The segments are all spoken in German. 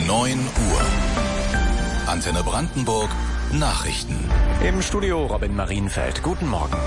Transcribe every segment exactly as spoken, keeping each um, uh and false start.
neun Uhr. Antenne Brandenburg Nachrichten. Im Studio Robin Marienfeld. Guten Morgen.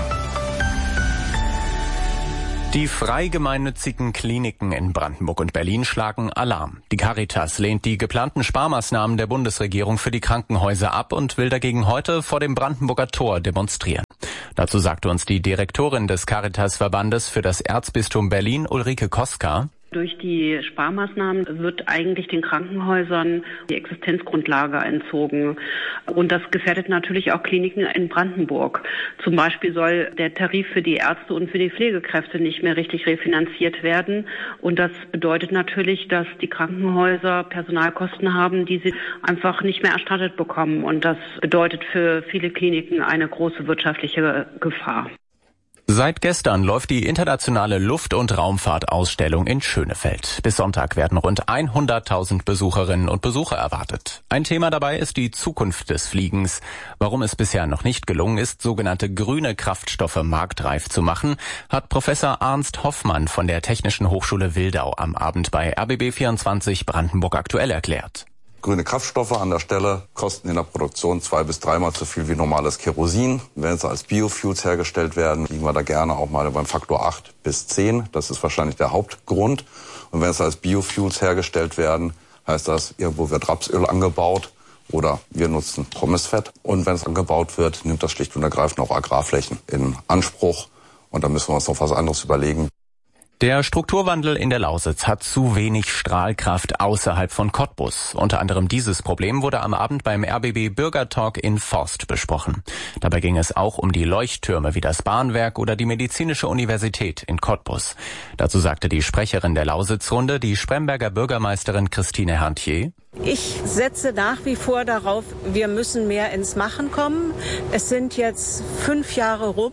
Die frei gemeinnützigen Kliniken in Brandenburg und Berlin schlagen Alarm. Die Caritas lehnt die geplanten Sparmaßnahmen der Bundesregierung für die Krankenhäuser ab und will dagegen heute vor dem Brandenburger Tor demonstrieren. Dazu sagte uns die Direktorin des Caritas-Verbandes für das Erzbistum Berlin, Ulrike Koska. Durch die Sparmaßnahmen wird eigentlich den Krankenhäusern die Existenzgrundlage entzogen. Und das gefährdet natürlich auch Kliniken in Brandenburg. Zum Beispiel soll der Tarif für die Ärzte und für die Pflegekräfte nicht mehr richtig refinanziert werden. Und das bedeutet natürlich, dass die Krankenhäuser Personalkosten haben, die sie einfach nicht mehr erstattet bekommen. Und das bedeutet für viele Kliniken eine große wirtschaftliche Gefahr. Seit gestern läuft die internationale Luft- und Raumfahrtausstellung in Schönefeld. Bis Sonntag werden rund hunderttausend Besucherinnen und Besucher erwartet. Ein Thema dabei ist die Zukunft des Fliegens. Warum es bisher noch nicht gelungen ist, sogenannte grüne Kraftstoffe marktreif zu machen, hat Professor Ernst Hoffmann von der Technischen Hochschule Wildau am Abend bei R B B vierundzwanzig Brandenburg aktuell erklärt. Grüne Kraftstoffe an der Stelle kosten in der Produktion zwei bis dreimal so viel wie normales Kerosin. Wenn sie als Biofuels hergestellt werden, liegen wir da gerne auch mal beim Faktor acht bis zehn. Das ist wahrscheinlich der Hauptgrund. Und wenn sie als Biofuels hergestellt werden, heißt das, irgendwo wird Rapsöl angebaut oder wir nutzen Pommesfett. Und wenn es angebaut wird, nimmt das schlicht und ergreifend auch Agrarflächen in Anspruch. Und da müssen wir uns noch was anderes überlegen. Der Strukturwandel in der Lausitz hat zu wenig Strahlkraft außerhalb von Cottbus. Unter anderem dieses Problem wurde am Abend beim R B B Bürgertalk in Forst besprochen. Dabei ging es auch um die Leuchttürme wie das Bahnwerk oder die Medizinische Universität in Cottbus. Dazu sagte die Sprecherin der Lausitzrunde, die Spremberger Bürgermeisterin Christine Herntje: Ich setze nach wie vor darauf, wir müssen mehr ins Machen kommen. Es sind jetzt fünf Jahre rum.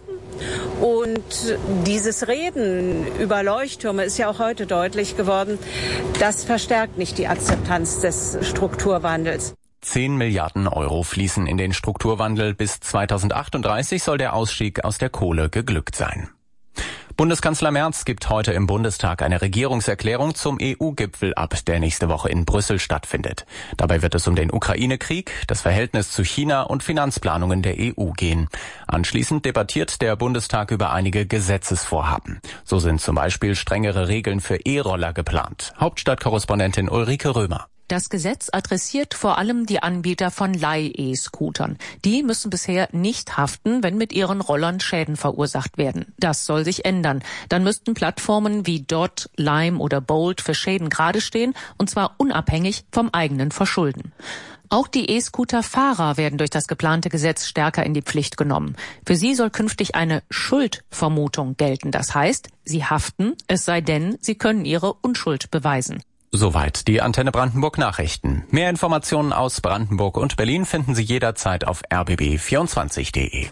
Und dieses Reden über Leuchttürme ist ja auch heute deutlich geworden, das verstärkt nicht die Akzeptanz des Strukturwandels. Zehn Milliarden Euro fließen in den Strukturwandel. Bis zweitausendachtunddreißig soll der Ausstieg aus der Kohle geglückt sein. Bundeskanzler Merz gibt heute im Bundestag eine Regierungserklärung zum E U-Gipfel ab, der nächste Woche in Brüssel stattfindet. Dabei wird es um den Ukraine-Krieg, das Verhältnis zu China und Finanzplanungen der E U gehen. Anschließend debattiert der Bundestag über einige Gesetzesvorhaben. So sind zum Beispiel strengere Regeln für E-Roller geplant. Hauptstadtkorrespondentin Ulrike Römer. Das Gesetz adressiert vor allem die Anbieter von Leih-E-Scootern. Die müssen bisher nicht haften, wenn mit ihren Rollern Schäden verursacht werden. Das soll sich ändern. Dann müssten Plattformen wie Dot, Lime oder Bolt für Schäden gerade stehen, und zwar unabhängig vom eigenen Verschulden. Auch die E-Scooter-Fahrer werden durch das geplante Gesetz stärker in die Pflicht genommen. Für sie soll künftig eine Schuldvermutung gelten. Das heißt, sie haften, es sei denn, sie können ihre Unschuld beweisen. Soweit die Antenne Brandenburg Nachrichten. Mehr Informationen aus Brandenburg und Berlin finden Sie jederzeit auf r b b vierundzwanzig punkt d e.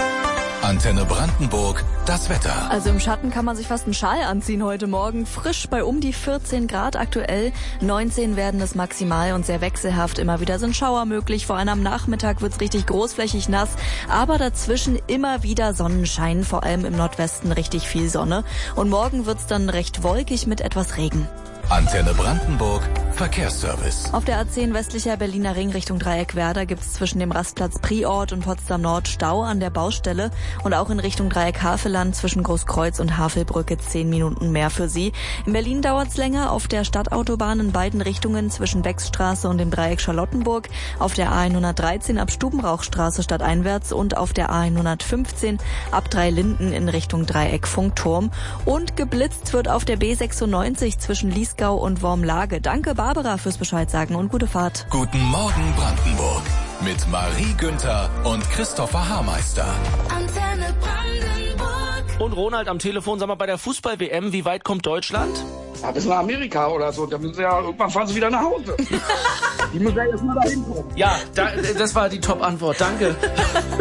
Antenne Brandenburg, das Wetter. Also im Schatten kann man sich fast einen Schal anziehen heute Morgen. Frisch bei um die vierzehn Grad aktuell. neunzehn werden es maximal und sehr wechselhaft. Immer wieder sind Schauer möglich. Vor allem am Nachmittag wird's richtig großflächig nass. Aber dazwischen immer wieder Sonnenschein. Vor allem im Nordwesten richtig viel Sonne. Und morgen wird's dann recht wolkig mit etwas Regen. Antenne Brandenburg, Verkehrsservice. Auf der A zehn westlicher Berliner Ring Richtung Dreieck-Werder gibt es zwischen dem Rastplatz Priort und Potsdam Nord Stau an der Baustelle und auch in Richtung Dreieck-Havelland zwischen Großkreuz und Havelbrücke zehn Minuten mehr für Sie. In Berlin dauert es länger auf der Stadtautobahn in beiden Richtungen zwischen Beckstraße und dem Dreieck Charlottenburg, auf der A hundertdreizehn ab Stubenrauchstraße stadteinwärts und auf der A hundertfünfzehn ab Dreilinden in Richtung Dreieck Funkturm. Und geblitzt wird auf der B sechsundneunzig zwischen Lies und Wormlage. Danke Barbara fürs Bescheid sagen und gute Fahrt. Guten Morgen Brandenburg mit Marie Günther und Christopher Haarmeister. Antenne Brandenburg. Und Ronald am Telefon, sag mal, bei der Fußball-W M, wie weit kommt Deutschland? Ja, bis nach Amerika oder so. Da müssen sie ja, irgendwann fahren sie wieder nach Hause. Die müssen ja erst mal dahin kommen. Ja, da, das war die Top-Antwort. Danke.